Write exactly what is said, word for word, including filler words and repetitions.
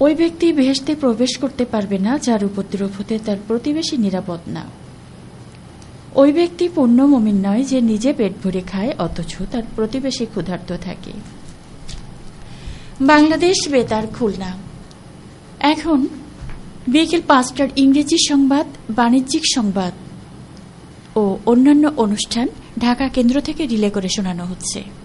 ওই ব্যক্তি বেহেশতে প্রবেশ করতে পারবে না যার উপদ্রব হতে তার প্রতিবেশী নিরাপদ না। ওই ব্যক্তি পূর্ণ মুমিন নয় যে নিজে পেট ভরে খায় অথচ তার প্রতিবেশী ক্ষুধার্ত থাকে। বাংলাদেশ বেতার, খুলনা। এখন বিকেল পাঁচটার ইংরেজি সংবাদ, বাণিজ্যিক সংবাদ ও অন্যান্য অনুষ্ঠান ঢাকা কেন্দ্র থেকে রিলে করে শোনানো হচ্ছে।